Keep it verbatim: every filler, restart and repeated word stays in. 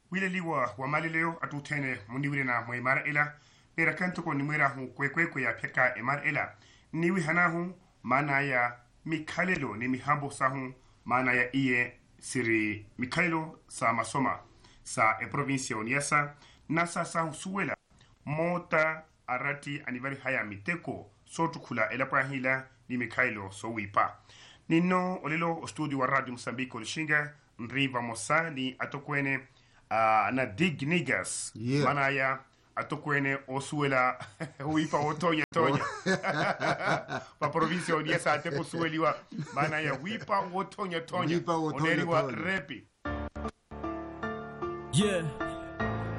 wile liwa wa malileo atutene muniwile na mwe mara ila nera kanto ko nimwera hu kwe kwe kwe ya peka e mara ila niwi hanahu mana ya mikalelo ni mihambo sahu mana ya iye siri mikalelo sa masoma sa e provincia oniasa nasa sahu suwela mota arati anivari haya miteko sotukula elapahila ni mikalelo so wipa nino olilo studio wa radio Msambiko lishinga nriva mosa ni atokwene uh, na dig niggas Yeah. mana ya atokwene osuela wipa otonya tonya pa provincia oniasa ateko sueliwa mana ya wipa otonya tonya Wipa otonya oneriwa tonya. repi Yeah.